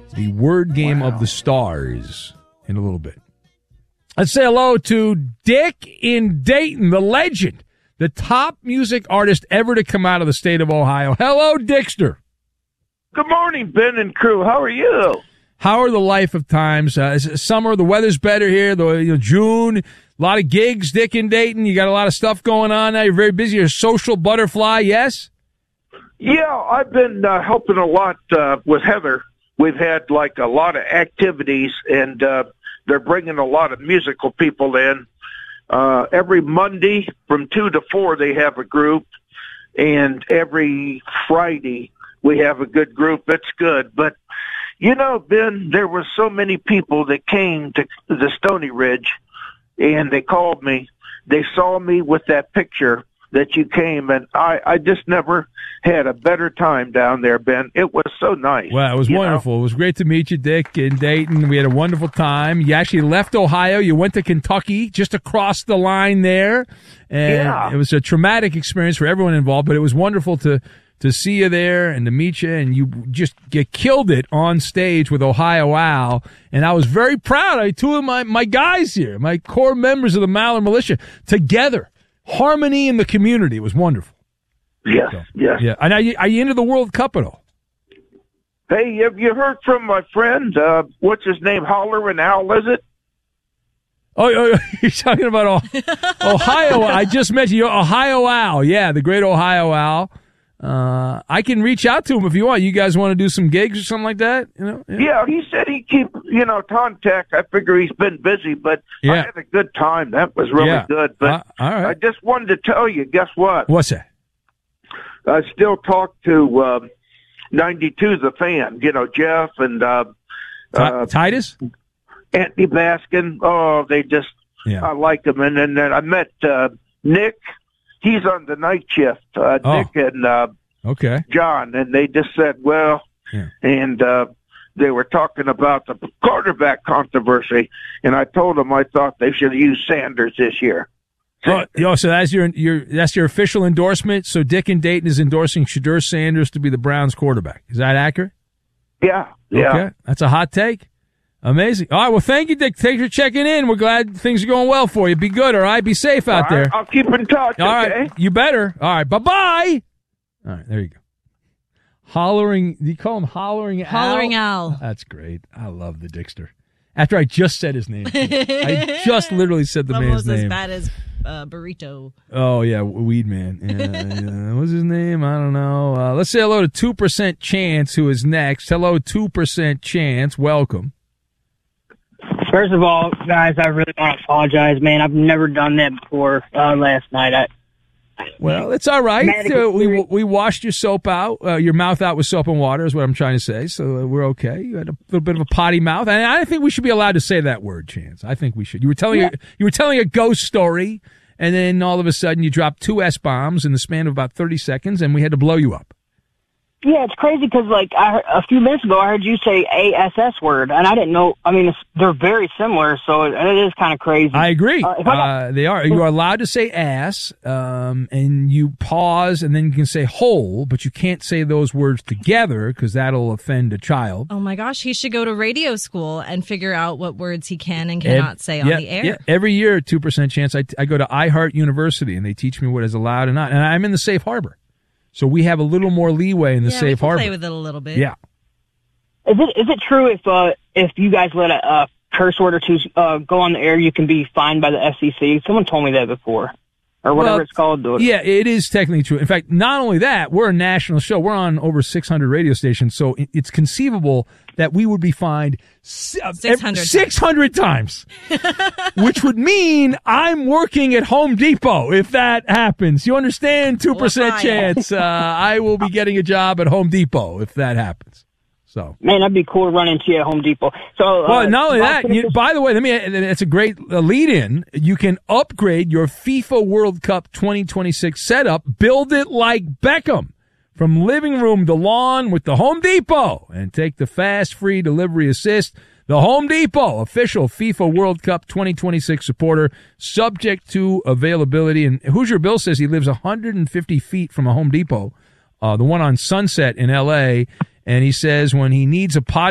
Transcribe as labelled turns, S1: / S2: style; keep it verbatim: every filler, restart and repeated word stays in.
S1: the word game wow. of the stars in a little bit. Let's say hello to Dick in Dayton, the legend, the top music artist ever to come out of the state of Ohio. Hello, Dickster.
S2: Good morning, Ben and crew. How are you?
S1: How are the life of times? Uh, summer, the weather's better here. The you know, June, a lot of gigs, Dick in Dayton. You got a lot of stuff going on now. You're very busy. You're a social butterfly, yes?
S2: Yeah, I've been uh, helping a lot uh, with Heather. We've had like a lot of activities, and uh, they're bringing a lot of musical people in. Uh, every Monday from two to four, they have a group, and every Friday we have a good group. It's good, but you know, Ben, there were so many people that came to the Stony Ridge, and they called me. They saw me with that picture that you came, and I, I just never had a better time down there, Ben. It was so nice.
S1: Well, it was wonderful. Know? It was great to meet you, Dick, in Dayton. We had a wonderful time. You actually left Ohio. You went to Kentucky, just across the line there. And
S2: yeah.
S1: It was a traumatic experience for everyone involved, but it was wonderful to to see you there and to meet you, and you just you killed it on stage with Ohio Al, and I was very proud. I had two of my, my guys here, my core members of the Maller Militia, together. Harmony in the community. It was wonderful.
S2: Yes,
S1: so,
S2: yes.
S1: Yeah. And are you, are you into the World Cup at all?
S2: Hey, have you heard from my friend, uh, what's his name, Hollering Al, is it?
S1: Oh, oh you're talking about Ohio. I just mentioned you, Ohio Al. Yeah, the great Ohio Al. Uh, I can reach out to him if you want. You guys want to do some gigs or something like that? You know?
S2: Yeah, yeah he said he'd keep, you know, contact. I figure he's been busy, but yeah. I had a good time. That was really
S1: yeah.
S2: good. But
S1: uh, all right.
S2: I just wanted to tell you, guess what?
S1: What's that?
S2: I still talk to uh, ninety-two, the fan, you know, Jeff and uh,
S1: T-
S2: uh,
S1: Titus?
S2: Anthony Baskin. Oh, they just,
S1: yeah.
S2: I like them. And then I met uh, Nick. He's on the night shift, uh,
S1: oh.
S2: Nick and uh,
S1: okay.
S2: John, and they just said, well,
S1: yeah.
S2: and uh, they were talking about the quarterback controversy, and I told them I thought they should use Sanders this year.
S1: Oh, oh, so that's your your that's your official endorsement. So Dick in Dayton is endorsing Shedeur Sanders to be the Browns quarterback. Is that accurate?
S2: Yeah, yeah.
S1: Okay, that's a hot take. Amazing. All right, well, thank you, Dick. Thanks for checking in. We're glad things are going well for you. Be good, all right? Be safe out
S2: all
S1: there.
S2: Right, I'll keep in touch,
S1: all
S2: okay?
S1: right, you better. All right, bye-bye. All right, there you go. Hollering, do you call him Hollering Al?
S3: Hollering Al.
S1: That's great. I love the Dickster. After I just said his name. I just literally said the man's name.
S3: Almost as bad as uh, Burrito.
S1: Oh, yeah, Weed Man. Yeah, yeah. What's his name? I don't know. Uh, let's say hello to two percent Chance, who is next. Hello, two percent Chance. Welcome.
S4: First of all, guys, I really want to apologize, man. I've never done that before uh, last night. I,
S1: well, it's all right. Uh, we we washed your soap out, uh, your mouth out with soap and water is what I'm trying to say, so uh, we're okay. You had a little bit of a potty mouth, and I think we should be allowed to say that word, Chance. I think we should. You were telling yeah. a, you were telling a ghost story, and then all of a sudden you dropped two S-bombs in the span of about thirty seconds, and we had to blow you up.
S4: Yeah, it's crazy because, like, I heard, a few minutes ago, I heard you say A S S word, and I didn't know. I mean, it's, they're very similar, so it, it is kind of crazy.
S1: I agree.
S4: Uh, I got,
S1: uh, they are. You are allowed to say ass, um, and you pause, and then you can say hole, but you can't say those words together because that'll offend a child.
S3: Oh, my gosh. He should go to radio school and figure out what words he can and cannot Ev- say on
S1: yeah,
S3: the air.
S1: Yeah. Every year, two percent Chance, I, I go to iHeart University, and they teach me what is allowed and not. And I'm in the safe harbor. So we have a little more leeway in the
S3: yeah,
S1: safe
S3: we can
S1: harbor.
S3: Play with it a little bit.
S1: Yeah.
S4: Is it is it true if uh if you guys let a, a curse word or two uh, go on the air, you can be fined by the F C C? Someone told me that before, or whatever well, it's called.
S1: Yeah, it is technically true. In fact, not only that, we're a national show. We're on over six hundred radio stations, so it's conceivable that we would be fined six hundred, six hundred times, which would mean I'm working at Home Depot if that happens. You understand? two percent chance uh, I will be getting a job at Home Depot if that happens. So,
S4: man, that'd be cool to run into you at Home Depot. So,
S1: well,
S4: uh,
S1: not only that, you, by the way, let me. It's a great lead-in. You can upgrade your FIFA World Cup twenty twenty-six setup. Build it like Beckham, from living room to lawn with the Home Depot, and take the fast, free delivery assist. The Home Depot, official FIFA World Cup twenty twenty-six supporter, subject to availability. And Hoosier Bill says he lives one hundred fifty feet from a Home Depot, uh, the one on Sunset in L A. And he says when he needs a pot